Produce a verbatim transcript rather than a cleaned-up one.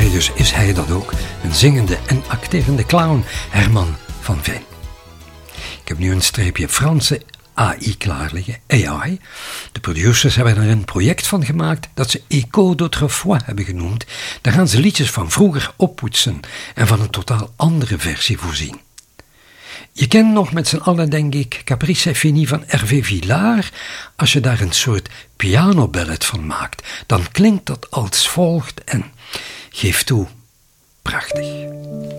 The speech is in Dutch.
ergens is hij dat ook, een zingende en acterende clown, Herman van Veen. Ik heb nu een streepje Franse A I klaar liggen, A I. De producers hebben er een project van gemaakt dat ze Echo d'autrefois hebben genoemd. Daar gaan ze liedjes van vroeger oppoetsen en van een totaal andere versie voorzien. Je kent nog met z'n allen, denk ik, Caprice et Fini van Hervé Villard. Als je daar een soort pianoballet van maakt, dan klinkt dat als volgt en geef toe, prachtig.